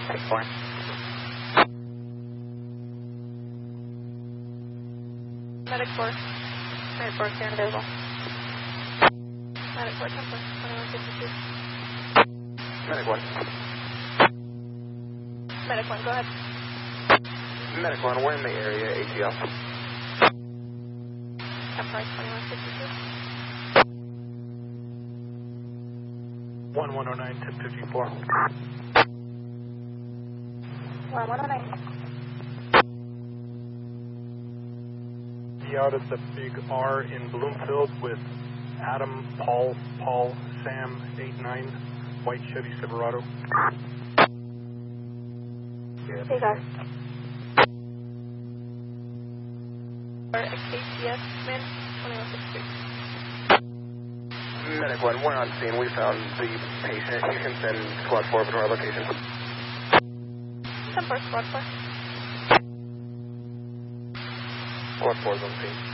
Medic 4. Medic 4. Medic 4, clear and available. Medic 4, 10 2152. Medic 1. Medic 1, go ahead. Medic 1, we're in the area, ATL. 2152. 1109, 1054. 1109. Be out at the big R in Bloomfield with Adam, Paul, Sam, 89, white Chevy Silverado. Hey guys. KTS, man, 2163. Medic 1, we're on scene. We found the patient. You can send Squad 4 to our location. 10 4, Squad 4. Squad 4 is on scene.